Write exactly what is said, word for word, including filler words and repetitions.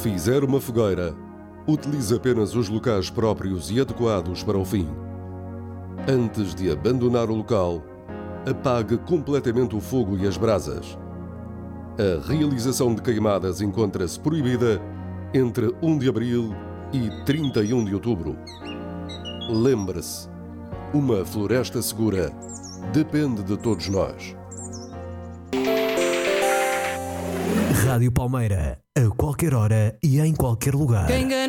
fizer uma fogueira, utilize apenas os locais próprios e adequados para o fim. Antes de abandonar o local, apague completamente o fogo e as brasas. A realização de queimadas encontra-se proibida entre primeiro de abril e trinta e um de outubro. Lembre-se, uma floresta segura depende de todos nós. Rádio Palmeira, a qualquer hora e em qualquer lugar.